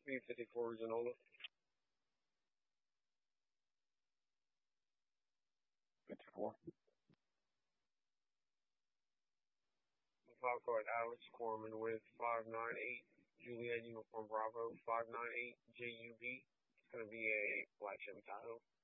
B54 Zanola. Fifty-four. File card Alex Corman with 598 Juliet Uniform Bravo 598 JUB. It's gonna be a Black Chevy Tahoe.